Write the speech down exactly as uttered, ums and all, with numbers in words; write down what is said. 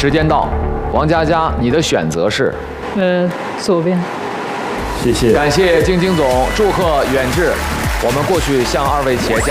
时间到，王佳佳，你的选择是？ 呃，左边。 谢谢。 感谢京京总，祝贺远志。我们过去向二位企业家。